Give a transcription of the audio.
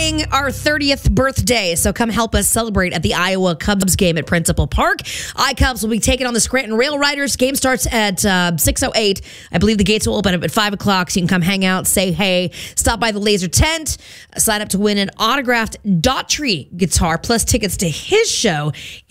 celebrating our 30th birthday, so come help us celebrate at the Iowa Cubs game at Principal Park. iCubs will be taking on the Scranton Rail Riders. Game starts at 6:08. I believe the gates will open up at 5 o'clock, so you can come hang out, say hey, stop by the Laser Tent, sign up to win an autographed Daughtry guitar plus tickets to his show